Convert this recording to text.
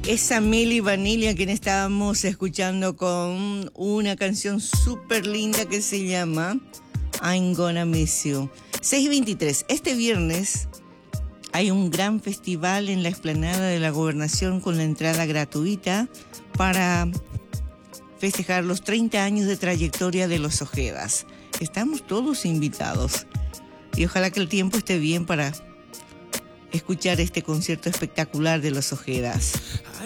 Esa Milli Vanilli a quien estábamos escuchando con una canción súper linda que se llama I'm Gonna Miss You. 6:23. Este viernes hay un gran festival en la explanada de la Gobernación con la entrada gratuita para festejar los 30 años de trayectoria de los Ojedas. Estamos todos invitados y ojalá que el tiempo esté bien para escuchar este concierto espectacular de los Ojedas.